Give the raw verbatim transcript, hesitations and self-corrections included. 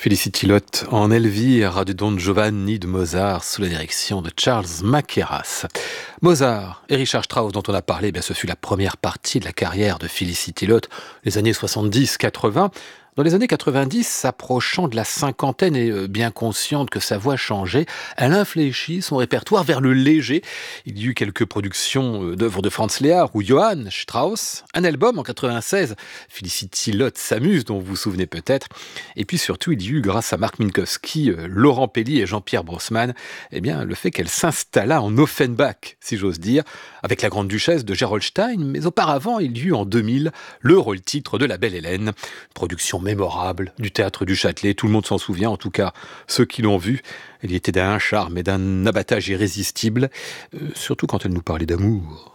Felicity Lotte en Elvire de Don Giovanni de Mozart sous la direction de Charles Mackerras. Mozart et Richard Strauss dont on a parlé, bien, ce fut la première partie de la carrière de Felicity Lotte, les années soixante-dix quatre-vingts. Dans les années quatre-vingt-dix, s'approchant de la cinquantaine et bien consciente que sa voix changeait, elle infléchit son répertoire vers le léger. Il y eut quelques productions d'œuvres de Franz Lehár ou Johann Strauss, un album en quatre-vingt-seize, Felicity Lotte s'amuse, dont vous vous souvenez peut-être. Et puis surtout, il y eut, grâce à Marc Minkowski, Laurent Pelli et Jean-Pierre Brossman, eh bien, le fait qu'elle s'installa en Offenbach, si j'ose dire, avec la grande duchesse de Gerolstein, mais auparavant, il y eut en deux mille le rôle-titre de La Belle Hélène, production mémorable du théâtre du Châtelet, tout le monde s'en souvient, en tout cas ceux qui l'ont vu. Elle y était d'un charme et d'un abattage irrésistible, euh, surtout quand elle nous parlait d'amour.